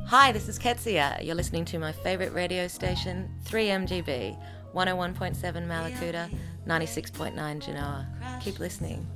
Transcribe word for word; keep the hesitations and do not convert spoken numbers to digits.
Hi, this is Ketsia. You're listening to my favourite radio station, three M G B, one oh one point seven Malakuta, ninety-six point nine Genoa. Keep listening.